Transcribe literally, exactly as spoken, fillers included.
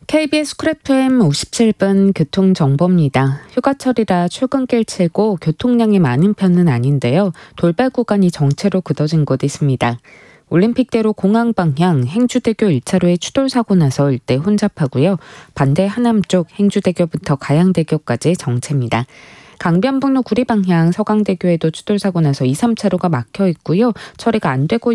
케이비에스 쿨 에프엠 오십칠 분 교통정보입니다. 휴가철이라 출근길 치고 교통량이 많은 편은 아닌데요. 돌발 구간이 정체로 굳어진 곳 있습니다. 올림픽대로 공항 방향 행주대교 일 차로에 추돌사고 나서 일대 혼잡하고요. 반대 하남 쪽 행주대교부터 가양대교까지 정체입니다. 강변북로 구리 방향 서강대교에도 추돌사고 나서 이, 삼 차로가 막혀 있고요. 처리가 안 되고